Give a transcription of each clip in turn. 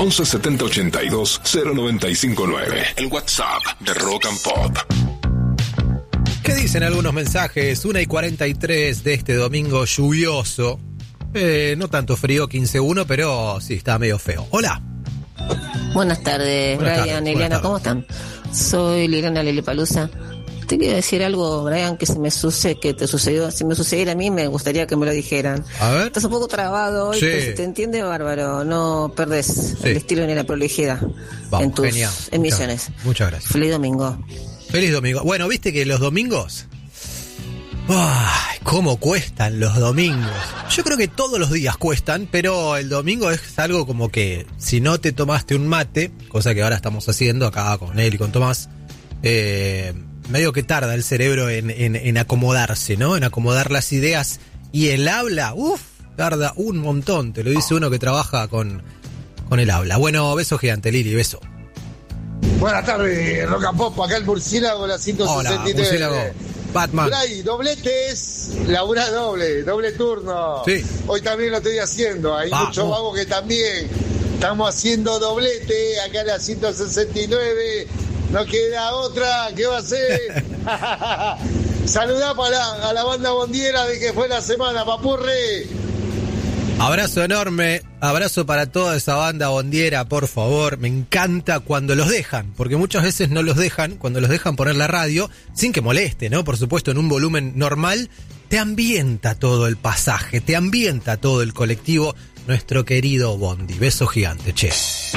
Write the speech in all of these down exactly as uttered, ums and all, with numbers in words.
once setenta ochenta y dos cero noventa y cinco nueve. El WhatsApp de Rock and Pop. ¿Qué dicen algunos mensajes? una y cuarenta y tres de este domingo lluvioso. Eh, no tanto frío, quince uno, pero sí, está medio feo. Hola. Buenas tardes, Buenas Brian, tardes, Eliana, buenas ¿cómo están? Soy Liliana Lilipalusa. Te quiero decir algo, Brian, que si me sucede, que te sucedió, si me sucediera a mí, me gustaría que me lo dijeran. A ver. Estás un poco trabado hoy, Sí. pero si te entiende, bárbaro, no perdés Sí. el estilo ni la prolijidad Vamos, en tus genial. emisiones. Muchas, muchas gracias. Feliz domingo. Feliz domingo. Bueno, viste que los domingos... ¡Ay! ¿Cómo cuestan los domingos? Yo creo que todos los días cuestan, pero el domingo es algo como que si no te tomaste un mate, cosa que ahora estamos haciendo acá con él y con Tomás, eh, medio que tarda el cerebro en, en, en acomodarse, ¿no? En acomodar las ideas. Y el habla, uff, tarda un montón. Te lo dice uno que trabaja con, con el habla. Bueno, beso gigante, Lili, beso. Buenas tardes, Rock and Pop, acá el Murciélago, la ciento sesenta y tres. Hola, Murciélago. Batman. Bray, dobletes, laburá doble, doble turno. Sí. Hoy también lo estoy haciendo, hay Vamos. muchos vagos que también estamos haciendo doblete, acá en la ciento sesenta y nueve, no queda otra, ¿qué va a ser? Saludá para la, a la banda bondiera de que fue la semana, papurre. Abrazo enorme, abrazo para toda esa banda bondiera, por favor. Me encanta cuando los dejan, porque muchas veces no los dejan, cuando los dejan poner la radio, sin que moleste, ¿no? Por supuesto, en un volumen normal, te ambienta todo el pasaje, te ambienta todo el colectivo, nuestro querido Bondi. Beso gigante, che.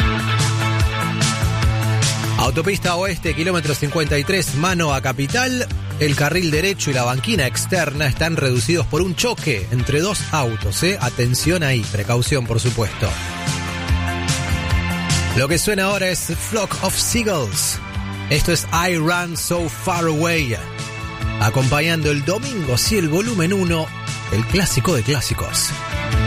Autopista Oeste, kilómetro cincuenta y tres, mano a Capital. El carril derecho y la banquina externa están reducidos por un choque entre dos autos, ¿eh? Atención ahí, precaución por supuesto. Lo que suena ahora es Flock of Seagulls. Esto es I Run So Far Away. Acompañando el domingo, sí, el volumen uno, el clásico de clásicos.